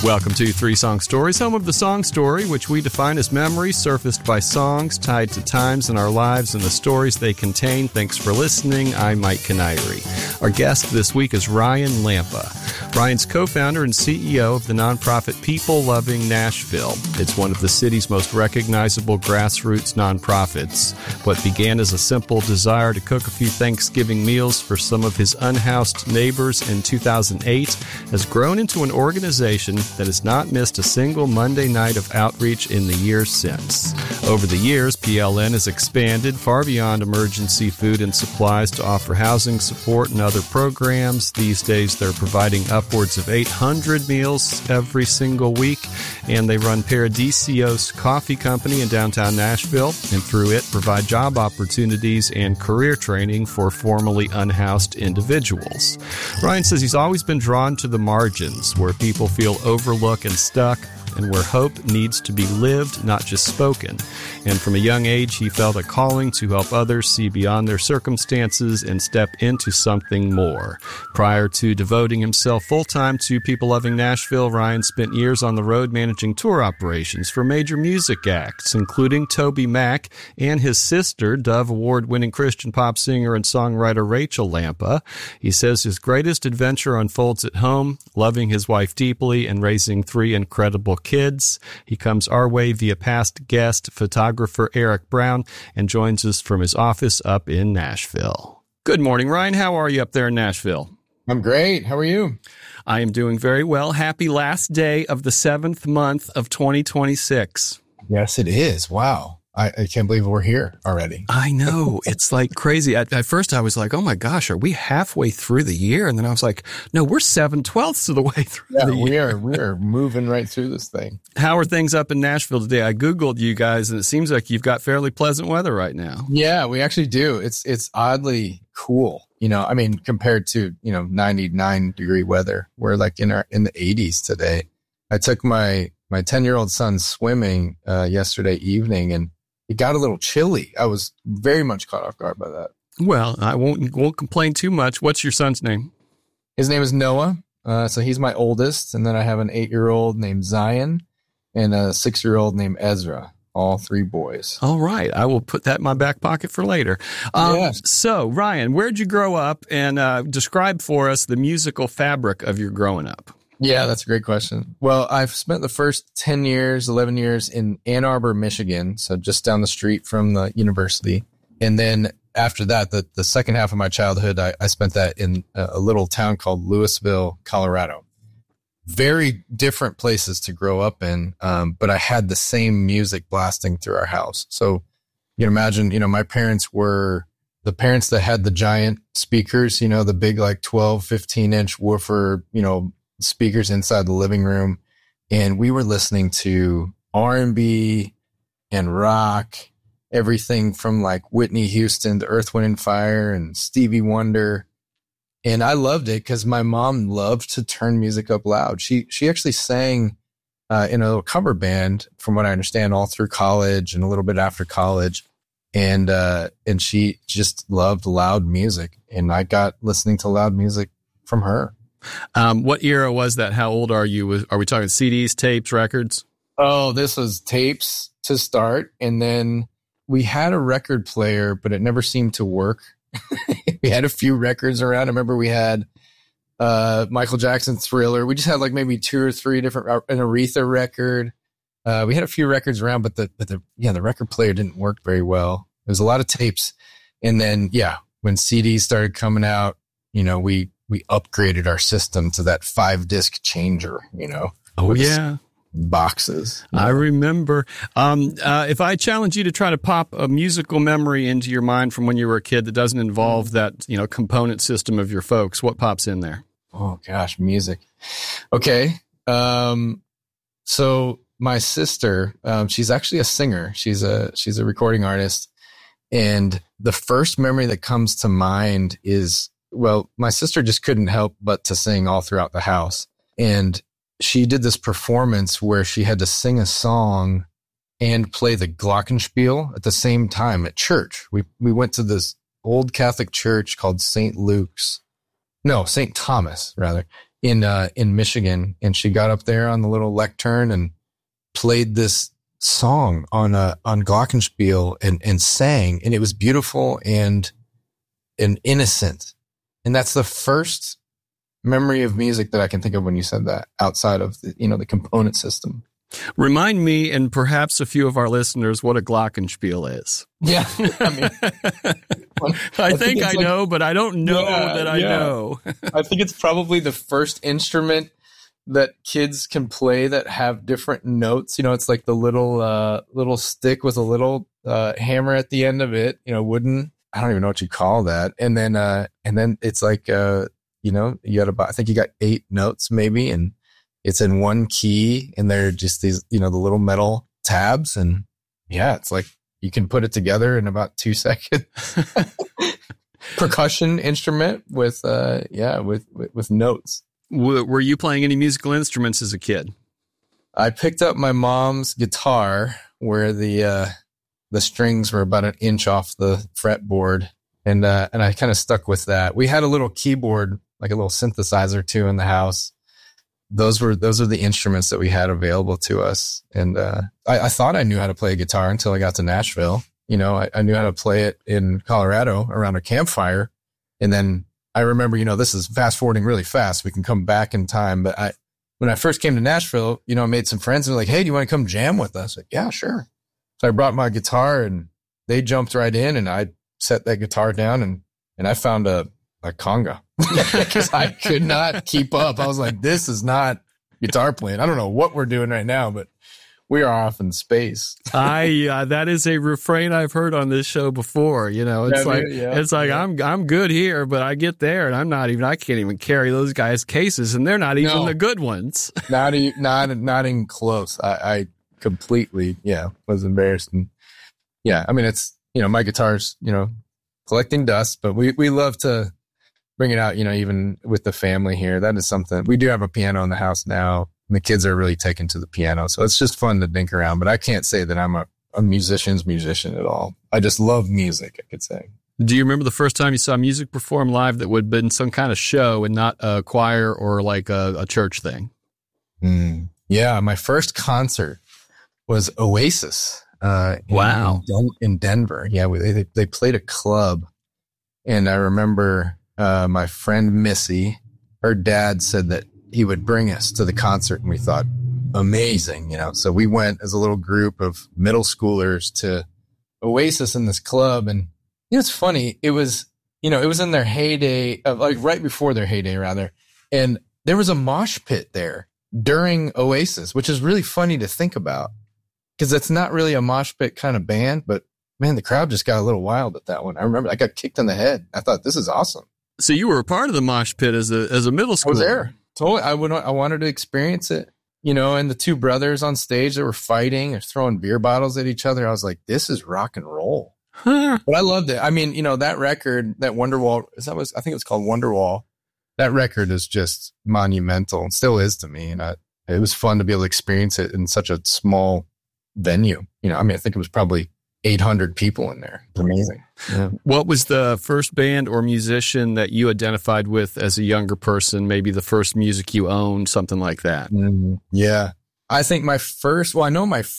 Welcome to Three Song Stories, home of the song story, which we define as memories surfaced by songs tied to times in our lives and the stories they contain. Thanks for listening. I'm Mike Canary. Our guest this week is Ryan Lampa. Ryan's co-founder and CEO of the nonprofit People Loving Nashville. It's one of the city's most recognizable grassroots nonprofits. What began as a simple desire to cook a few Thanksgiving meals for some of his unhoused neighbors in 2008 has grown into an organization that has not missed a single Monday night of outreach in the years since. Over the years, PLN has expanded far beyond emergency food and supplies to offer housing support and other programs. These days, they're providing upwards of 800 meals every single week, and they run Paradisios Coffee Company in downtown Nashville, and through it provide job opportunities and career training for formerly unhoused individuals. Ryan says he's always been drawn to the margins, where people feel overlooked and stuck, and where hope needs to be lived, not just spoken. And from a young age, he felt a calling to help others see beyond their circumstances and step into something more. Prior to devoting himself full-time to People Loving Nashville, Ryan spent years on the road managing tour operations for major music acts, including Toby Mac and his sister, Dove Award-winning Christian pop singer and songwriter Rachel Lampa. He says his greatest adventure unfolds at home, loving his wife deeply and raising three incredible kids. He comes our way via past guest, photographer Eric Brown, and joins us from his office up in Nashville. Good morning, Ryan. How are you up there in Nashville? I'm great. How are you? I am doing very well. Happy last day of the 7th month of 2026. Yes, it is. Wow. I can't believe we're here already. I know. It's like crazy. At first, I was like, oh my gosh, are we halfway through the year? And then I was like, no, we're 7/12 of the way through the year. We are moving right through this thing. How are things up in Nashville today? I Googled you guys, and it seems like you've got fairly pleasant weather right now. Yeah, we actually do. It's oddly cool. I mean, compared to, 99-degree weather. We're like in the 80s today. I took my 10-year-old son swimming yesterday evening, and it got a little chilly. I was very much caught off guard by that. Well, I won't complain too much. What's your son's name? His name is Noah. So he's my oldest. And then I have an 8-year-old named Zion and a 6-year-old named Ezra. All three boys. All right. I will put that in my back pocket for later. Yes. So, Ryan, where'd you grow up? And describe for us the musical fabric of your growing up. Yeah, that's a great question. Well, I've spent the first 10 years, 11 years in Ann Arbor, Michigan, so just down the street from the university. And then after that, the second half of my childhood, I spent that in a little town called Louisville, Colorado. Very different places to grow up in, but I had the same music blasting through our house. So you can imagine, my parents were the parents that had the giant speakers, the big like 12, 15-inch woofer, speakers inside the living room, and we were listening to R&B and rock, everything from like Whitney Houston to Earth, Wind and Fire and Stevie Wonder. And I loved it because my mom loved to turn music up loud. She actually sang in a little cover band, from what I understand, all through college and a little bit after college. And she just loved loud music, and I got listening to loud music from her. What era was that? How old are you? Are we talking CDs, tapes, records? Oh, this was tapes to start. And then we had a record player, but it never seemed to work. We had a few records around. I remember we had Michael Jackson Thriller. We just had like maybe 2 or 3 different, an Aretha record. We had a few records around, but the record player didn't work very well. There was a lot of tapes. And then, when CDs started coming out, we upgraded our system to that 5-disc changer, Oh, yeah. Boxes. I remember. If I challenge you to try to pop a musical memory into your mind from when you were a kid that doesn't involve that, component system of your folks, what pops in there? Oh, gosh, music. Okay. So my sister, she's actually a singer. She's a recording artist. And the first memory that comes to mind is, well, my sister just couldn't help but to sing all throughout the house. And she did this performance where she had to sing a song and play the glockenspiel at the same time at church. We went to this old Catholic church called St. Thomas, rather. in Michigan, and she got up there on the little lectern and played this song on glockenspiel and sang, and it was beautiful and innocent. And that's the first memory of music that I can think of when you said that, outside of the component system. Remind me and perhaps a few of our listeners what a glockenspiel is. Yeah. I mean, I think I know, but I don't know that I know. I think it's probably the first instrument that kids can play that have different notes. It's like the little stick with a little hammer at the end of it, wooden. I don't even know what you call that. And then it's like, you got I think you got 8 notes maybe, and it's in one key, and they're just these, the little metal tabs. And yeah, it's like you can put it together in about 2 seconds. Percussion instrument with notes. Were you playing any musical instruments as a kid? I picked up my mom's guitar where the strings were about an inch off the fretboard, and I kind of stuck with that. We had a little keyboard, like a little synthesizer too, in the house. Those are the instruments that we had available to us. And I thought I knew how to play a guitar until I got to Nashville. I knew how to play it in Colorado around a campfire. And then I remember, this is fast forwarding really fast. We can come back in time. But when I first came to Nashville, I made some friends and were like, hey, do you want to come jam with us? Like, yeah, sure. So I brought my guitar, and they jumped right in, and I set that guitar down, and I found a conga because I could not keep up. I was like, this is not guitar playing. I don't know what we're doing right now, but we are off in space. That is a refrain I've heard on this show before. It's like I'm good here, but I get there and I can't even carry those guys' cases, and they're not even the good ones. not even close. I completely, was embarrassed. And I mean, it's, my guitar's, collecting dust, but we love to bring it out, even with the family here. That is something. We do have a piano in the house now, and the kids are really taken to the piano. So it's just fun to dink around, but I can't say that I'm a musician's musician at all. I just love music, I could say. Do you remember the first time you saw music performed live that would have been some kind of show and not a choir or like a church thing? Yeah, my first concert was Oasis. Wow. In Denver. Yeah, they played a club, and I remember my friend Missy, her dad said that he would bring us to the concert, and we thought, amazing, So we went as a little group of middle schoolers to Oasis in this club, and it's funny. It was in their heyday, like right before their heyday, rather, and there was a mosh pit there during Oasis, which is really funny to think about, because it's not really a mosh pit kind of band, but man, the crowd just got a little wild at that one. I remember I got kicked in the head. I thought, this is awesome. So you were a part of the mosh pit as a middle schooler. I was there. Totally. I wanted to experience it, and the 2 brothers on stage that were fighting or throwing beer bottles at each other. I was like, this is rock and roll. Huh. But I loved it. I mean, that record, that Wonderwall, I think it was called Wonderwall. That record is just monumental and still is to me. And it was fun to be able to experience it in such a small venue. I mean, I think it was probably 800 people in there. It's amazing. Yeah. What was the first band or musician that you identified with as a younger person? Maybe the first music you owned, something like that. Yeah. I think my first, let's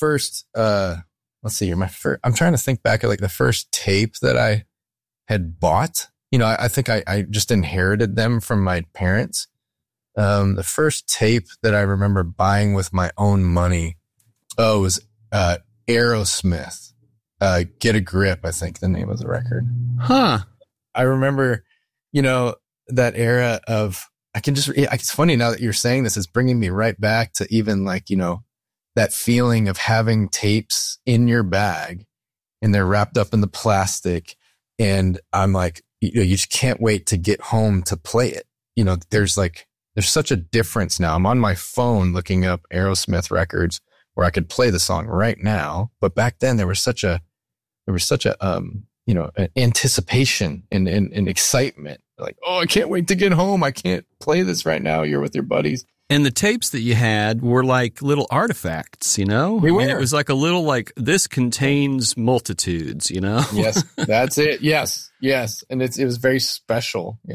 see here. I'm trying to think back at like the first tape that I had bought. I think I just inherited them from my parents. The first tape that I remember buying with my own money, was Aerosmith. Get a Grip, I think the name of the record. Huh. I remember, that era of, it's funny now that you're saying this, it's bringing me right back to even like, that feeling of having tapes in your bag and they're wrapped up in the plastic. And I'm like, you just can't wait to get home to play it. There's such a difference now. I'm on my phone looking up Aerosmith records where I could play the song right now. But back then there was such a an anticipation and excitement. Like, oh, I can't wait to get home. I can't play this right now. You're with your buddies. And the tapes that you had were like little artifacts, They were. It was like a little, like, this contains multitudes, Yes, that's it. Yes. And it was very special. Yeah.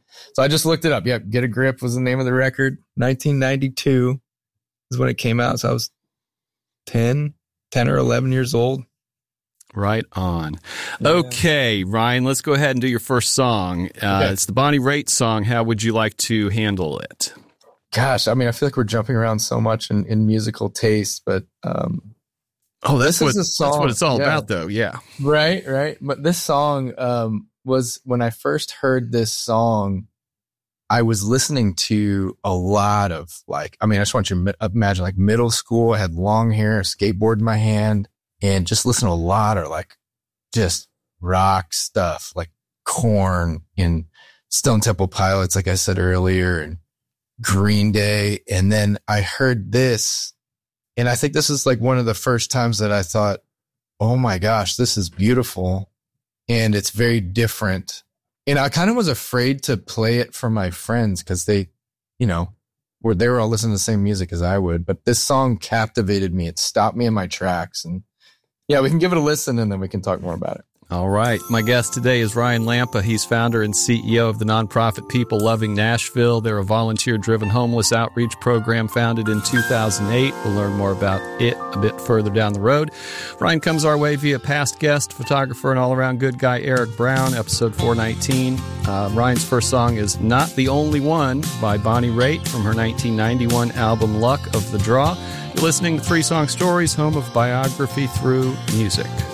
So I just looked it up. Yep. Get a Grip was the name of the record. 1992 is when it came out. So I was 10 or 11 years old. Right on. Yeah. Okay, Ryan, let's go ahead and do your first song. Okay. It's the Bonnie Raitt song. How would you like to handle it? Gosh, I mean, I feel like we're jumping around so much in musical taste, but that's what it's all about, though. Yeah. Right. But this song was, when I first heard this song, I was listening to a lot of I just want you to imagine like middle school. I had long hair, a skateboard in my hand, and just listen to a lot of just rock stuff, like Korn and Stone Temple Pilots, like I said earlier, and Green Day. And then I heard this, and I think this is like one of the first times that I thought, oh my gosh, this is beautiful. And it's very different. And I kind of was afraid to play it for my friends because they were all listening to the same music as I would. But this song captivated me. It stopped me in my tracks. And yeah, we can give it a listen and then we can talk more about it. All right. My guest today is Ryan Lampa. He's founder and CEO of the nonprofit People Loving Nashville. They're a volunteer-driven homeless outreach program founded in 2008. We'll learn more about it a bit further down the road. Ryan comes our way via past guest, photographer, and all-around good guy Eric Brown, episode 419. Ryan's first song is Not the Only One by Bonnie Raitt from her 1991 album Luck of the Draw. You're listening to Three Song Stories, home of biography through music.